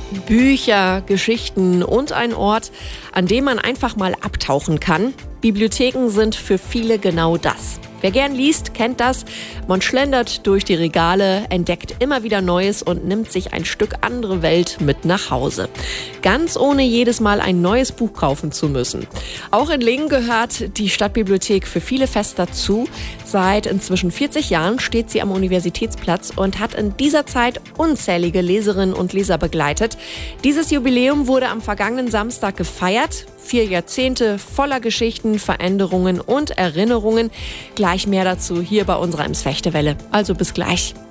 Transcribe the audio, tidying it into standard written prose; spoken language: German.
Bücher, Geschichten und ein Ort, an dem man einfach mal abtauchen kann. Bibliotheken sind für viele genau das. Wer gern liest, kennt das. Man schlendert durch die Regale, entdeckt immer wieder Neues und nimmt sich ein Stück andere Welt mit nach Hause. Ganz ohne jedes Mal ein neues Buch kaufen zu müssen. Auch in Lingen gehört die Stadtbibliothek für viele fest dazu. Seit inzwischen 40 Jahren steht sie am Universitätsplatz und hat in dieser Zeit unzählige Leserinnen und Leser begleitet. Dieses Jubiläum wurde am vergangenen Samstag gefeiert. 4 Jahrzehnte voller Geschichten, Veränderungen und Erinnerungen. Gleich mehr dazu hier bei unserer Ems Fechtewelle. Also bis gleich.